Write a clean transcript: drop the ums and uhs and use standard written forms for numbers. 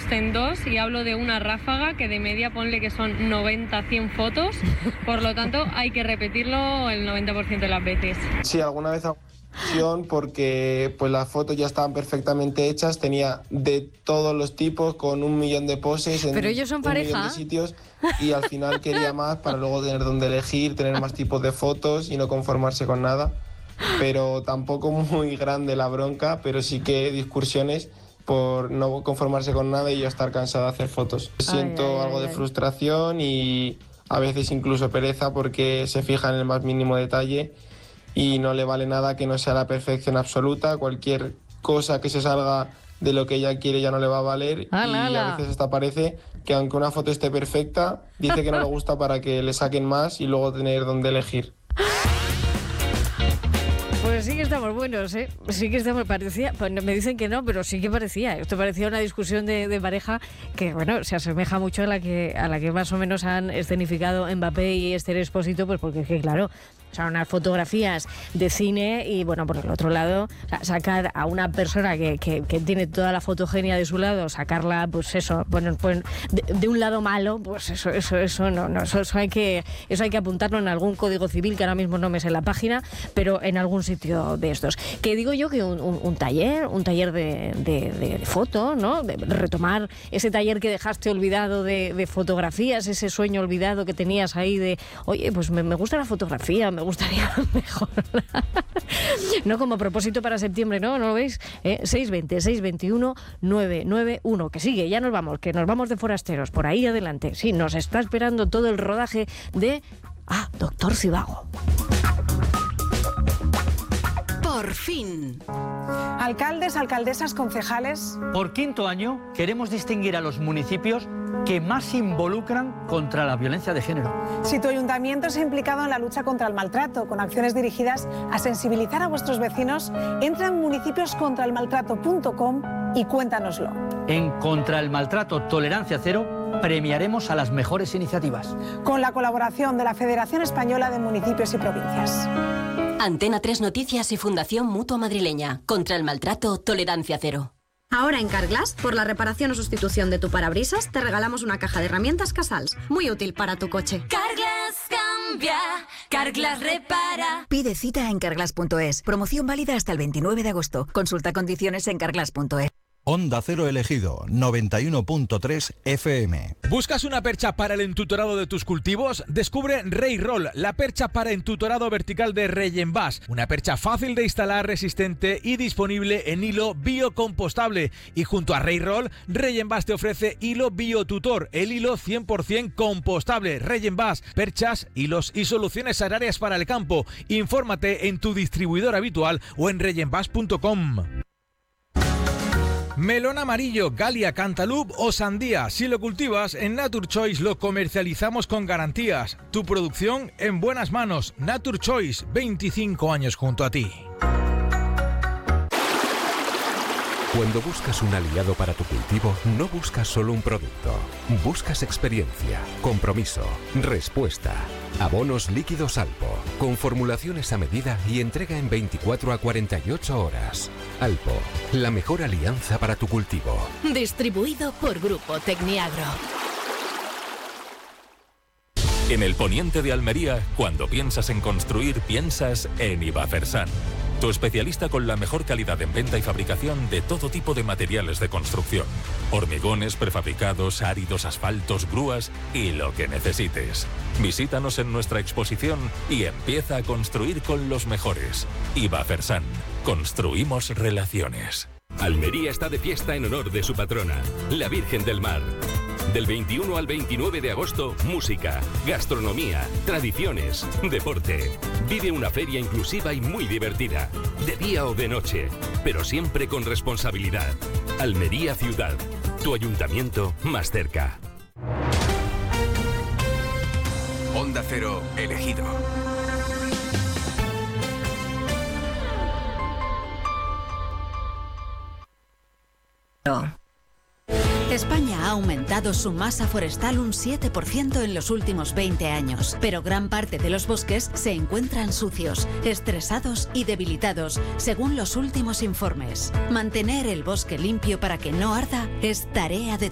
poste en 2 y hablo de una ráfaga que de media ponle que son 90-100 fotos, por lo tanto hay que repetirlo el 90% de las veces. Sí, alguna vez porque pues las fotos ya estaban perfectamente hechas, tenía de todos los tipos con 1 millón de poses en Pero ellos son 1 millón pareja de sitios y al final quería más para luego tener donde elegir, tener más tipos de fotos y no conformarse con nada. Pero tampoco muy grande la bronca, pero sí que discusiones por no conformarse con nada y yo estar cansado de hacer fotos. Siento algo de frustración y a veces incluso pereza porque se fija en el más mínimo detalle y no le vale nada que no sea la perfección absoluta. Cualquier cosa que se salga de lo que ella quiere ya no le va a valer. A veces hasta parece que aunque una foto esté perfecta, dice que no le gusta para que le saquen más y luego tener donde elegir. Pues sí que estamos buenos, ¿eh? Sí que estamos, parecía, pues me dicen que no, pero sí que parecía. Esto parecía una discusión de pareja que, bueno, se asemeja mucho a la que más o menos han escenificado Mbappé y Esther Expósito, pues porque es que, claro, son unas fotografías de cine y, bueno, por el otro lado, sacar a una persona que tiene toda la fotogenia de su lado, sacarla, pues eso, bueno, pues de un lado malo, pues eso hay que apuntarlo en algún código civil, que ahora mismo no me sé la página, pero en algún sitio de estos. Que digo yo que un taller de foto, ¿no? De retomar ese taller que dejaste olvidado de fotografías, ese sueño olvidado que tenías ahí de, oye, pues me gusta la fotografía, me gustaría mejorarla. No como propósito para septiembre, ¿no? ¿No lo veis? 620-621-991. Que sigue, ya nos vamos, que nos vamos de forasteros. Por ahí adelante. Sí, nos está esperando todo el rodaje de... Doctor Zivago. Por fin. Alcaldes, alcaldesas, concejales. Por 5º año queremos distinguir a los municipios que más se involucran contra la violencia de género. Si tu ayuntamiento se ha implicado en la lucha contra el maltrato, con acciones dirigidas a sensibilizar a vuestros vecinos, entra en municipioscontraelmaltrato.com y cuéntanoslo. En Contra el Maltrato Tolerancia Cero premiaremos a las mejores iniciativas. Con la colaboración de la Federación Española de Municipios y Provincias. Antena 3 Noticias y Fundación Mutua Madrileña. Contra el maltrato, tolerancia cero. Ahora en Carglass, por la reparación o sustitución de tu parabrisas, te regalamos una caja de herramientas Casals, muy útil para tu coche. Carglass cambia, Carglass repara. Pide cita en carglass.es. Promoción válida hasta el 29 de agosto. Consulta condiciones en carglass.es. Onda Cero Elegido, 91.3 FM. ¿Buscas una percha para el entutorado de tus cultivos? Descubre Rey-Roll, la percha para entutorado vertical de Regenbas. Una percha fácil de instalar, resistente y disponible en hilo biocompostable. Y junto a Rey-Roll, Regenbas te ofrece hilo biotutor, el hilo 100% compostable. Regenbas, perchas, hilos y soluciones agrarias para el campo. Infórmate en tu distribuidor habitual o en regenbas.com. Melón amarillo, Galia, Cantaloupe o sandía. Si lo cultivas, en Nature Choice lo comercializamos con garantías. Tu producción en buenas manos. Nature Choice, 25 años junto a ti. Cuando buscas un aliado para tu cultivo, no buscas solo un producto. Buscas experiencia, compromiso, respuesta. Abonos líquidos Alpo, con formulaciones a medida y entrega en 24 a 48 horas. Alpo, la mejor alianza para tu cultivo. Distribuido por Grupo Tecniagro. En el poniente de Almería, cuando piensas en construir, piensas en Ibafersan. Tu especialista con la mejor calidad en venta y fabricación de todo tipo de materiales de construcción. Hormigones, prefabricados, áridos, asfaltos, grúas y lo que necesites. Visítanos en nuestra exposición y empieza a construir con los mejores. Ibafersan. Construimos relaciones. Almería está de fiesta en honor de su patrona, la Virgen del Mar. Del 21 al 29 de agosto, música, gastronomía, tradiciones, deporte. Vive una feria inclusiva y muy divertida, de día o de noche, pero siempre con responsabilidad. Almería Ciudad, tu ayuntamiento más cerca. Onda Cero, elegido. España ha aumentado su masa forestal un 7% en los últimos 20 años, pero gran parte de los bosques se encuentran sucios, estresados y debilitados, según los últimos informes. Mantener el bosque limpio para que no arda es tarea de